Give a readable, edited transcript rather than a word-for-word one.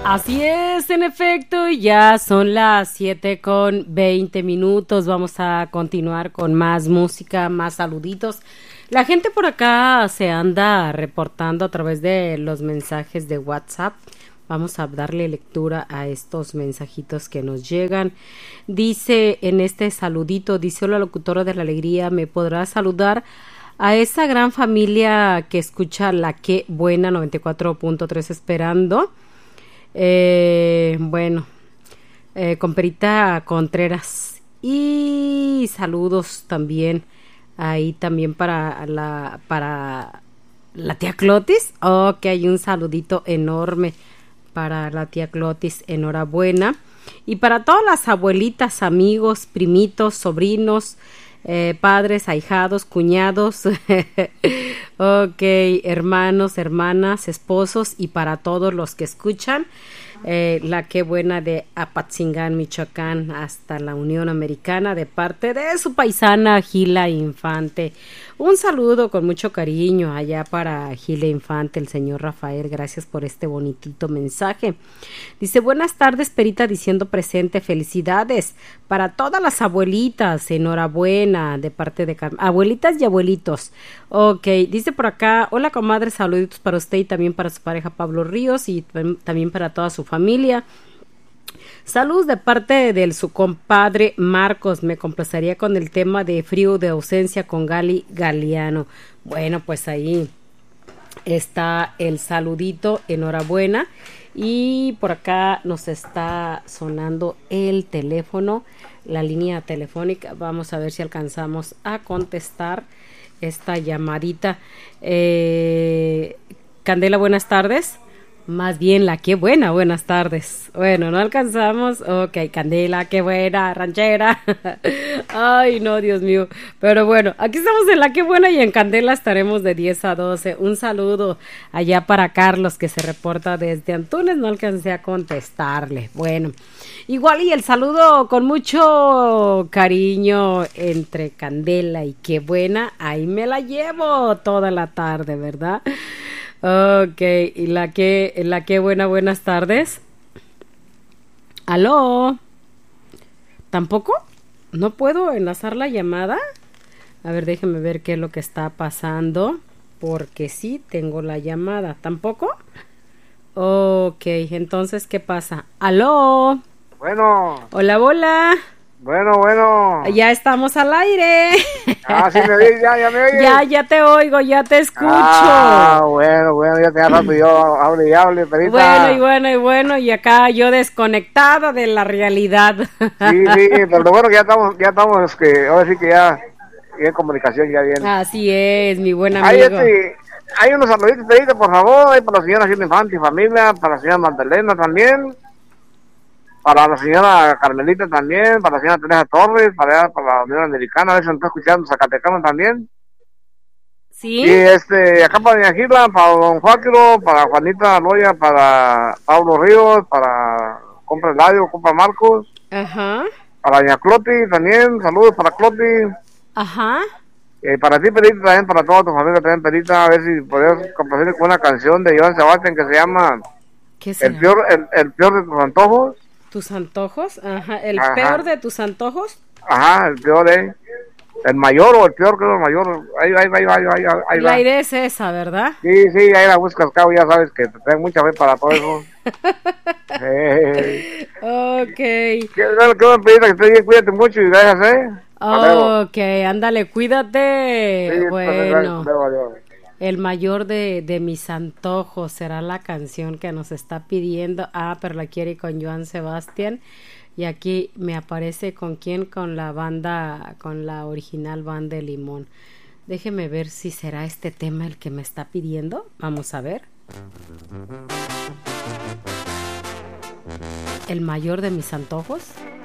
Así es, en efecto, ya son las 7:20. Vamos a continuar con más música, más saluditos. La gente por acá se anda reportando a través de los mensajes de WhatsApp. Vamos a darle lectura a estos mensajitos que nos llegan. Dice en este saludito, dice: hola, locutora de la alegría, ¿me podrá saludar a esa gran familia que escucha La Que Buena 94.3 esperando? Bueno, con Perita Contreras. Y saludos también ahí también para la tía Clotis. Ok, hay un saludito enorme para la tía Clotis, enhorabuena. Y para todas las abuelitas, amigos, primitos, sobrinos, padres, ahijados, cuñados, ok, hermanos, hermanas, esposos, y para todos los que escuchan La Que Buena de Apatzingán, Michoacán, hasta la Unión Americana, de parte de su paisana Gila Infante. Un saludo con mucho cariño allá para Gila Infante, el señor Rafael. Gracias por este bonitito mensaje. Dice: buenas tardes, Perita, diciendo presente, felicidades para todas las abuelitas, enhorabuena, de parte de abuelitas y abuelitos. Ok, dice por acá: hola, comadre, saluditos para usted y también para su pareja Pablo Ríos y también para toda su familia. Saludos de parte de su compadre Marcos. Me complacería con el tema de Frío de Ausencia con Gali Galeano. Bueno, pues ahí está el saludito, enhorabuena. Y por acá nos está sonando el teléfono, la línea telefónica. Vamos a ver si alcanzamos a contestar esta llamadita. Candela, buenas tardes. Más bien La Que Buena, buenas tardes. Bueno, no alcanzamos. Ok, Candela, qué buena, ranchera. Ay, no, Dios mío. Pero bueno, aquí estamos en La Que Buena y en Candela estaremos de 10 a 12. Un saludo allá para Carlos, que se reporta desde Antunes. No alcancé a contestarle. Bueno, igual y el saludo con mucho cariño entre Candela y Qué Buena. Ahí me la llevo toda la tarde, ¿verdad? Ok, y la que buena, buenas tardes. ¿Aló? ¿Tampoco? ¿No puedo enlazar la llamada? A ver, déjeme ver qué es lo que está pasando, porque sí tengo la llamada. ¿Tampoco? Ok, entonces, ¿qué pasa? ¿Aló? Bueno. Hola, hola. Bueno. Ya estamos al aire. Ah, sí me oyes, ya me oyes. Ya te oigo, ya te escucho. Bueno, ya tenía rato yo hable y hable, Perita. Bueno, y acá yo desconectada de la realidad. Sí, pero lo bueno que ya estamos, que ahora sí que ya en comunicación ya bien. Así es, mi buen amigo. Hay unos saluditos, Perita, por favor, hay para la señora Gil Infante y familia, para la señora Magdalena también, para la señora Carmelita también, para la señora Teresa Torres, para la Unión Americana, a ver si nos está escuchando Zacatecano también. Sí. Y acá para Doña Gila, para Don Joaquiro, para Juanita Loya, para Pablo Ríos, para Compra Eladio, Compra Marcos. Ajá. Para Doña Cloti también, saludos para Cloti. Ajá. Para ti, Perita, también para toda tu familia también, Perita, a ver si podías complacer con una canción de Joan Sebastián que se llama ¿Qué será? El peor de tus antojos. ¿Tus antojos? Ajá. Ajá. Peor de tus antojos? Ajá, el peor el mayor o el peor, creo, el mayor. Ahí la va. idea es esa, ¿verdad? Sí, ahí la buscas, cabo, ya sabes que te tengo mucha fe para todo eso. Ok. Qué bueno, Perita, que estés bien, cuídate mucho y gracias, Ok, ándale, cuídate. Sí, bueno. Pues, el mayor de mis antojos será la canción que nos está pidiendo. Pero la quiere con Joan Sebastián. Y aquí me aparece con quién, con la banda, con la original banda de Limón. Déjeme ver si será este tema el que me está pidiendo. Vamos a ver. El mayor de mis antojos.